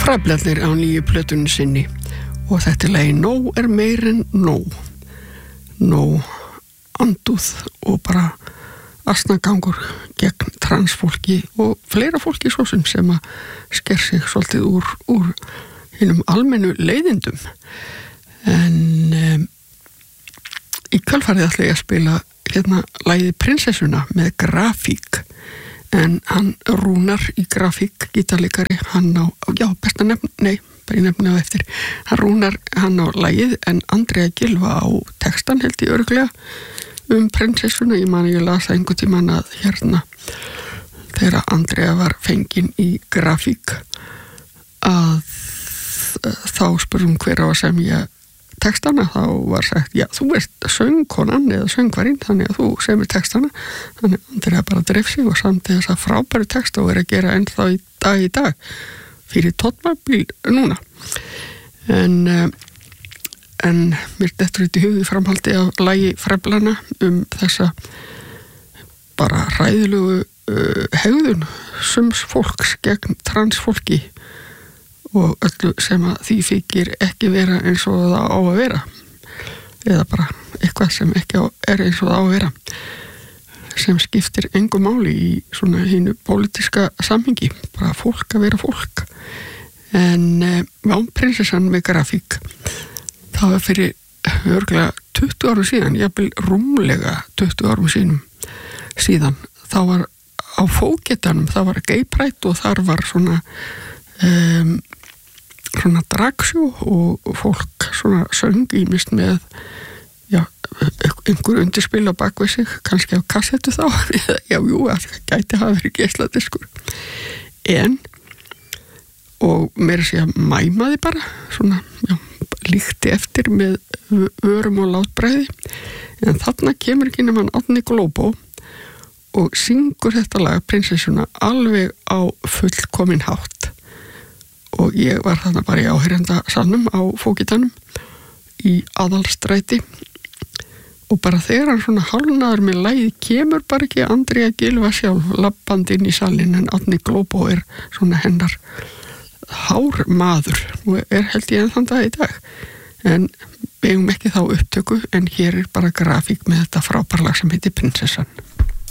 Fræblarnir á nýju plötunni sinni og þetta lagi Nóg meir en nóg. Nóg andúð og bara asnagangur gegn transfólki og fleira fólki svo sem að sker sig svolítið úr hinum almennu leiðindum. En í kjölfarið ætla ég að spila hérna lagið Prinsessuna með Grafík. En hann Rúnar í Grafík, gítarleikari, hann á, besta nefna á eftir. Hann Rúnar, hann á lagið, en Andrea Gylfa á textan held ég örugglega Prinsessuna. Ég man ég las það einhvern tímann að hérna, þegar Andrea var fengin í Grafík, að þá spurðum hver á að semja textana, þá var sagt, þú ert söngkonan eða söngvarinn, þannig að þú semur textana. Þannig að Andrea bara dreif sig og samti þessa frábæru texta og að gera ennþá í dag fyrir tónmabíl núna. En mér dettur þetta í hug í framhaldi af lagi Fræblarna þessa bara hræðilegu hegðun sums fólks gegn transfólki og öllu sem að því þykir ekki vera eins og það á að vera, eða bara eitthvað sem ekki er eins og það á að vera, sem skiptir engu máli í svona hinu pólitíska samhengi, bara fólk að vera fólk. En Prinsessan með Grafík, það var fyrir örugglega 20 árum síðan, jafnvel rúmlega 20 árum síðan, þá var á Fógetanum, það var Gay Pride og þar var svona dragsjó og fólk svona söng ýmist með einhver undirspil á bakvið sig, kannski á kassettu þá það gæti hafa verið geisladiskur og meira segja mæmaði bara svona, líkti eftir með vörum og látbræði, en þarna kemur ekki nema Árni Glóbó og syngur þetta lag Prinsessuna alveg á fullkominn hátt. Og ég var þarna bara í áheyrenda-salnum á Fógetanum í Aðalstræti og bara þegar hann svona hálfnaður með lagið kemur bara ekki Andrea Gylfa sjálf labbandi inn í salin, en Árni Glóbó er svona hennar hármaður og er held ég þann dag í dag. En við eigum ekki þá upptöku, en hér er bara Grafík með þetta frábærlag sem heitir Prinsessan.